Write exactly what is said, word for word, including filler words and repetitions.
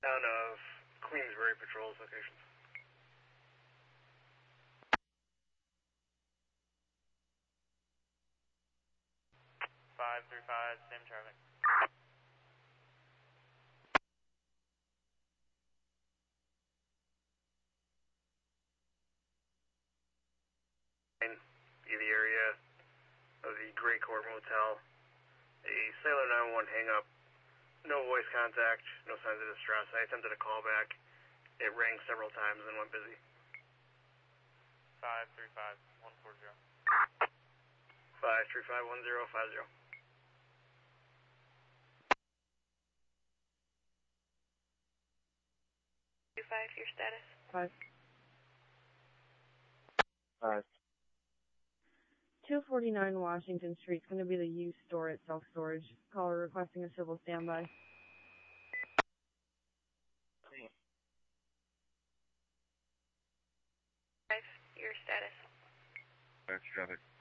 Town of Queensbury patrols locations. Five three five, same traffic. In the area of the Great Court Motel, a Sailor nine one one hang up. No voice contact, no signs of distress. I attempted a call back. It rang several times and went busy. Five three five, one four zero. Five three five one zero five zero. Two five, your status. Five. Five. two forty-nine Washington Street. It's going to be the used store at self-storage. Caller requesting a civil standby. Five, your status. Five traffic.